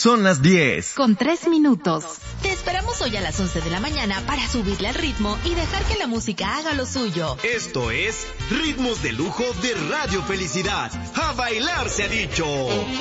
Son las 10. Con 3 minutos. Te esperamos hoy a las 11 de la mañana para subirle al ritmo y dejar que la música haga lo suyo. Esto es Ritmos de Lujo de Radio Felicidad. ¡A bailar se ha dicho!